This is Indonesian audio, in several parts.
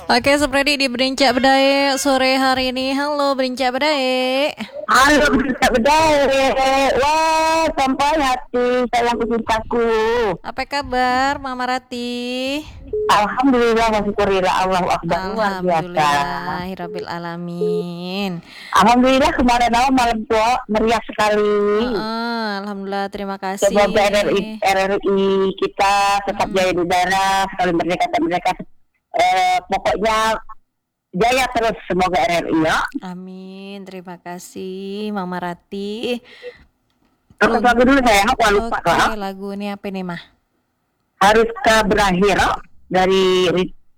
Oke, seperti di Berincak Bedae sore hari ini. Halo Berincak Bedae. Halo, bisa berdaya. Wah, sampai hati sayang cintaku. Apa kabar Mama Rati? Alhamdulillah, syukurillah, Allahu Akbar, luar biasa. Alhamdulillahirabbil alamin. Alhamdulillah kemarin malam tua meriah sekali. Alhamdulillah, terima kasih. Semoga RRI kita tetap jaya di udara, sekali merdeka dan mereka. Pokoknya jaya terus, semoga RRI ya. Amin, terima kasih Mama Rati. Terus lagu dulu saya, aku lupa. Oke, lagu ini apa nih Mah? Haruskah berakhir dari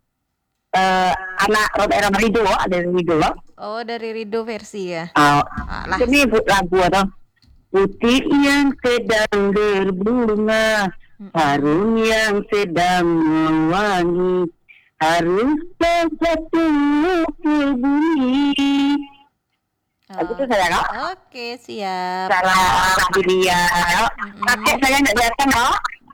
anak Era Rido, ada Rido. Oh, dari Rido versi ya. Ini lagu atau putih yang sedang berbunga, harum yang sedang mewangi, haruskah jatuh ke bumi. Lagu itu saya no. Oke, siap. Salah lagu dia. Kakek saya nggak datang no.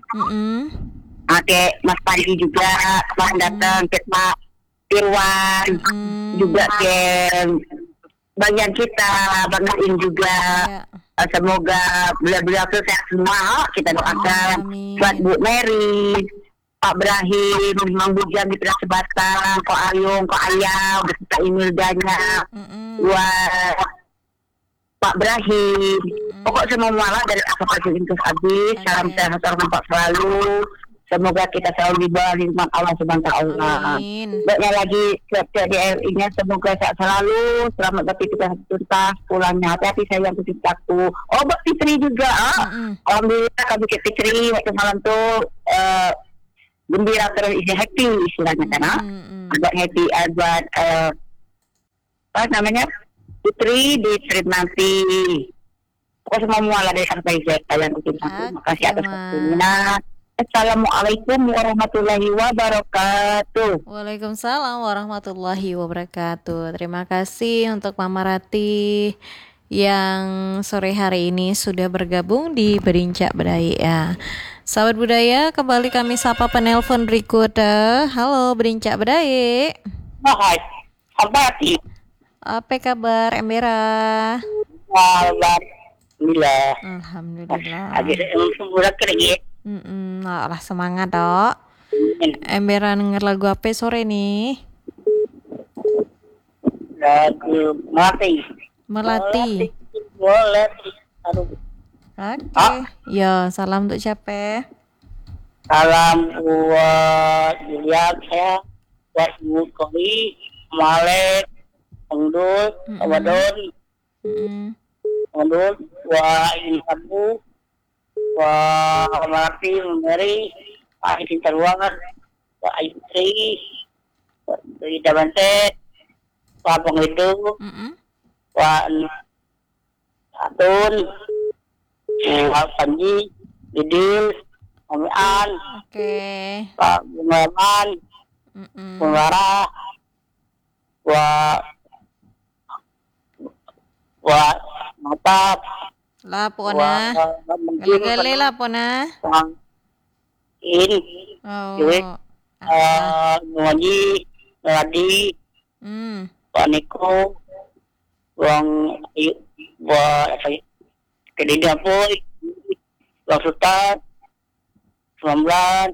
Oke, Mas Pandi juga kemarin datang, Pak Irwan juga ke bagian kita, Bang Naim juga. Semoga beliau-beliau itu sehat semua. Kita doakan buat Bu Mary, Pak Ibrahim, Mang Bujang di Pedas Sebatang, Ko Ayung, Ko Ayau, beserta Imildanya, buat Pak Ibrahim. Pokok semua mualah dari Asal Intus Abis. Salam sehat, salam nampak selalu. Semoga kita selalu dibawa lindungan Allah Subhanahu wa taala. Banyak lagi setiap di RI-nya, semoga sehat selalu. Selamat beraktivitas tuntas, pulangnya hati-hati sayang cintaku. Oh, buat Fitri juga. Alhamdulillah kami ke Fitri waktu malam tuh gembira terus, isi happy istilahnya kan. Buat happy buat apa namanya? Fitri di trip nanti. Pokoknya semua mualah dari sampai sayang cintaku. Makasih atas waktunya. Assalamualaikum warahmatullahi wabarakatuh. Waalaikumsalam warahmatullahi wabarakatuh. Terima kasih untuk Mama Rati yang sore hari ini sudah bergabung di Berincak Budaya. Sahabat budaya, kembali kami sapa penelpon berikutnya. Halo Berincak Budaya. Hai, Abati. Apa kabar Embera? Alhamdulillah. Alhamdulillah. Lagi semburat kerja. Lah semangat dok. Embera denger lagu apa sore nih? Lagu Melati. Boleh. Aduh. Oke. Ya, salam untuk siapa? Salam buat Julia, saya buat Bu Koi, Malek, Angdul, Awadon, Angdul, buat Ibu, buat Melati, Mary, Pak Cinta Ruangan, buat Ayu Tri, buat Ida Bante, buat Pengidu, buat Atun, buat Panji, Didil, Omian, Pak Bungaman, Bungarah, buat Matap, Lapona, gali-gali lapona. Ngaji, Ngadi, Pak Niko, Bang Ayu, buat Kedida Boy, Bang Sultan, 19,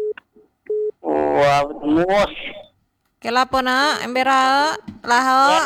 buat Mus. Ke lapona, Embera, laho.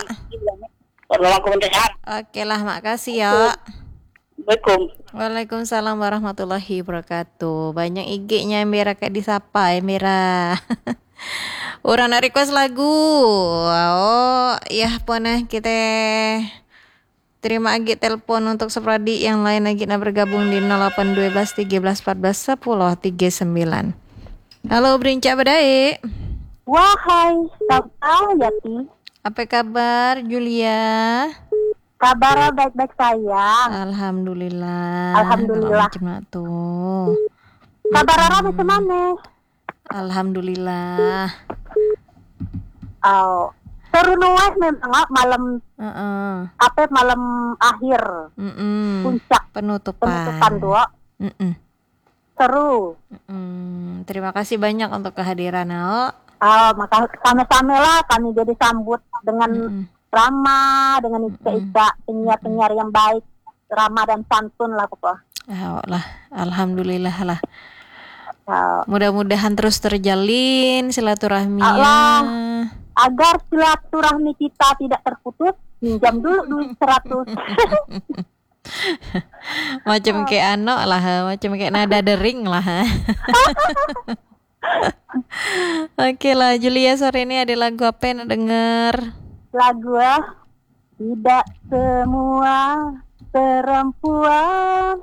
Oke lah, makasih ya. Waalaikumsalam warahmatullahi wabarakatuh. Banyak IG-nya Embera kayak disapa Embera. Orang nak request lagu. Oh, ya pona kita terima lagi telepon untuk sepradi yang lain lagi nak bergabung di 0812 13 14 10 39. Halo Berincak Bedai. Wahai Sabta Yati. Apa kabar Julia? Kabar baik-baik sayang. Alhamdulillah. Alhamdulillah. Tuh. Kabar Rara macam mana? Alhamdulillah. Oh, seru nuas memang malam. Apa malam akhir. Puncak penutupan dua. Seru. Terima kasih banyak untuk kehadiran Al. Maka sama-sama lah kami jadi sambut dengan ramah, dengan ika-ika penyiar-penyiar yang baik, ramah dan santun lah pokoknya. Lah, alhamdulillah lah. Mudah-mudahan terus terjalin silaturahminya. Agar silaturahmi kita tidak terputus, pinjam dulu duit 100. Macam kayak macam kayak nada dering lah. Oke lah, Julia, sore ini ada lagu apa yang denger? Lagu tidak semua perempuan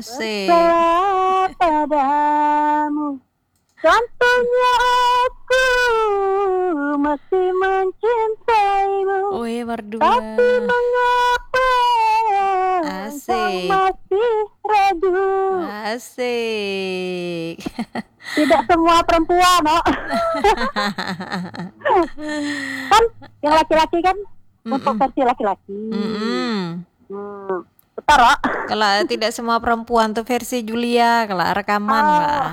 padamu. Contohnya aku masih mencintaimu. Berdua. Tapi mengapa kau masih ragu? Asik. Tidak semua perempuan, kan yang laki-laki kan untuk versi laki-laki. Betul, Kalau tidak semua perempuan tuh versi Julia, kalau rekaman lah.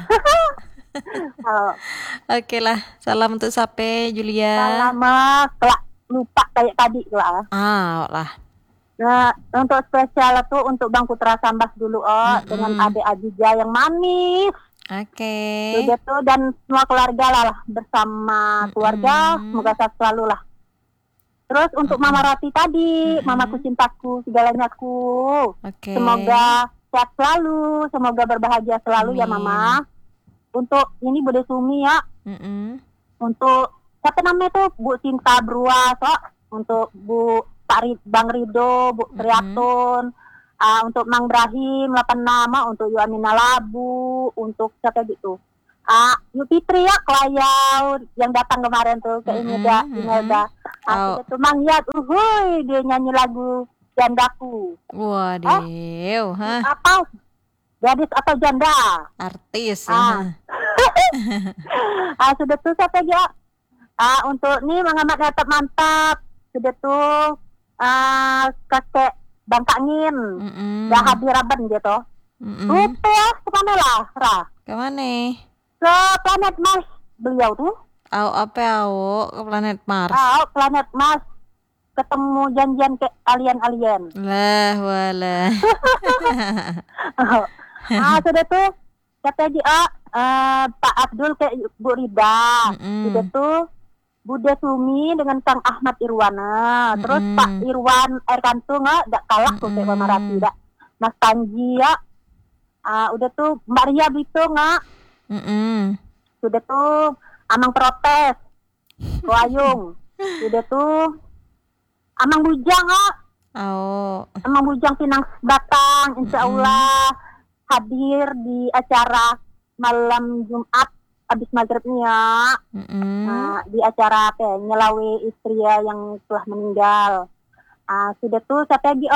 Oke lah, salam untuk Sape Julia. Salam, kelak lupa kayak tadi lah. Lah. Nah, untuk spesial tuh untuk Bang Putra Sambas dulu, dengan adik Ajija yang manis. Oke. Sudah tuh dan semua keluarga lah bersama keluarga, semoga sehat selalu lah. Terus untuk Mama Rati tadi, mamaku cintaku, segalanya aku. Semoga sehat selalu, semoga berbahagia selalu. Amin. Ya Mama. Untuk ini Bude Sumi ya. Untuk siapa namanya tuh Bu Cinta Brua, untuk Bu Bang Rido, Bu Triatun, untuk Mang Brahim 8 nama, untuk Yuamina Labu, untuk siapa gitu. Yu Fitri ya, Klayau yang datang kemarin tuh ke Imelda. Itu Mang Yad, dia nyanyi lagu Jandaku. Waduh, apa? Gadis atau janda? Artis. Sudah tuh siapa ya? Untuk nih Mang Ahmad Nyatap Mantap. Sudah tuh kakek Bang Kangin. Dah habiraban gitu. Lupa ya, kemana lah, Ra? Kemana? Ke planet Mars beliau tuh. Ke planet Mars. Planet Mars. Ketemu janjian ke alien-alien. Lah, walah. Sudah tuh kata dia Pak Abdul ke Bu Rida. Sudah tuh Bude Sumi dengan Kang Ahmad Irwana. Terus Pak Irwan Air Kantung dak kalah tuh kayak Mama Rati dak. Mas Tanji ya. Udah tuh Mbak Ria Bitung Sudah tuh Amang Protes. Wayung. Sudah tuh Amang Bujang Amang Bujang Pinang Batang, insya Allah hadir di acara malam Jumat habis maghribnya. Di acara nyelawi istri yang telah meninggal. Sudah tuh siapa lagi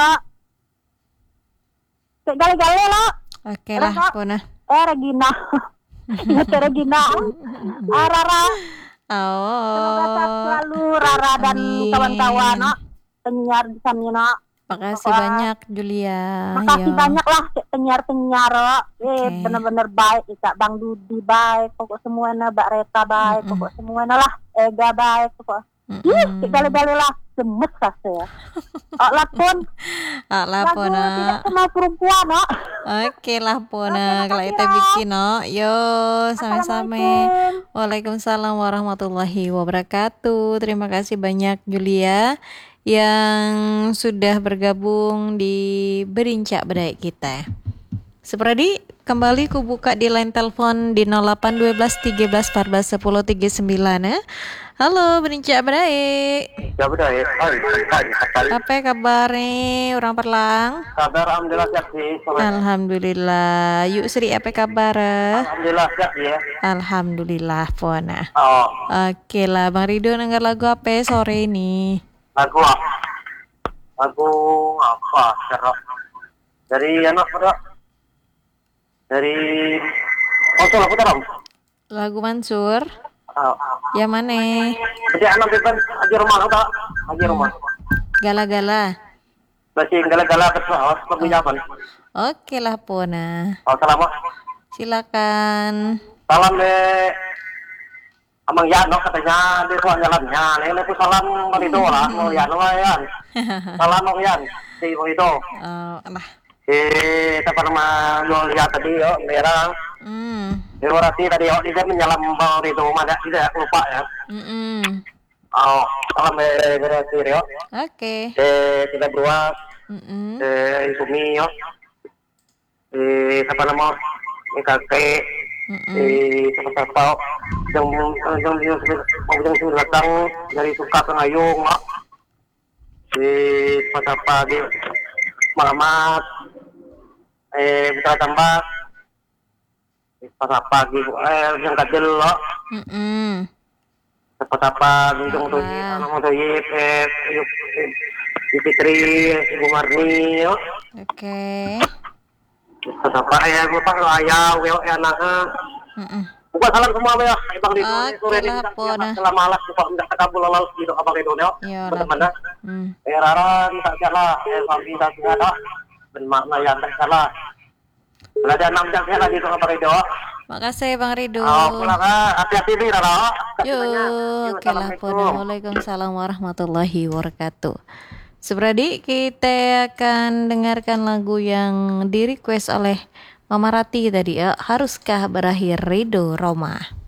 gale-gale lo. Oke lah, Pona. Regina. Regina. Rara. Semoga sehat selalu Rara dan kawan-kawan penyiar di sana. Makasih banyak Julia. Makasih banyak lah penyiar-penyiar. Bener-bener baik Kak Bang Dudi baik, pokok semuanya Mbak Reta baik, pokok semuanya lah Ega baik pokok. Gale-gale lah gemes saya. Lapon. Tidak semua perempuan Oke lah Pona, kalau kita bikin yo sama-sama. Waalaikumsalam warahmatullahi wabarakatuh. Terima kasih banyak Julia yang sudah bergabung di Berincak Bedai kita. Seperti kembali ku buka di line telepon di 08 12 13 14 10 39 ya. Halo Berincak Bedai. Ya Bedai. Apa kabarnya orang Perlang? Kabar alhamdulillah sehat sih. Alhamdulillah. Yuk Sri apa kabar? Alhamdulillah sehat ya. Alhamdulillah Pona. Oke lah Bang Rido denger lagu apa sore ini? Lagu apa? Dari anak pada dari lagu dalam. Lagu Mansur. Ya mana? Jadi anak depan aja rumah. Gala-gala. Masih gala-gala terus pengunjapan. Oke lah Pona. Selamat. Silakan. Salam Abang Yano katanya di ruang jalannya. Ini aku salam begitu lah. Mau Yano yan. Salam mau yan. Si begitu. Lah. Apa nama lo lihat tadi yo merah. Berarti tadi yo dia menyalam bau itu mana tidak lupa ya. Oh, salam berarti yo. Oke. Kita berdua. Isumi yo. Apa nama kakek. Siapa yang datang dari suka ke ngayung siapa di malamat bisa tambah siapa di yang kecil lo siapa di yang tuh nama tuh Fitri Ibu Marni yo. Oke. Siapa ya gue pak ayah anak bukan salam semua ya bang Dino sore ini selama malas suka tidak kabul lalu gitu abang Dino ya teman-teman raran tak salah kami tak salah dan makna yang tak salah ada 6 jam saya lagi tuh abang Dino. Makasih Bang Ridho. Pulang hati-hati nih Rara. Yuk, Waalaikumsalam warahmatullahi wabarakatuh. Seberadi kita akan dengarkan lagu yang di request oleh Mama Rati tadi ya. Haruskah berakhir Ridho Roma.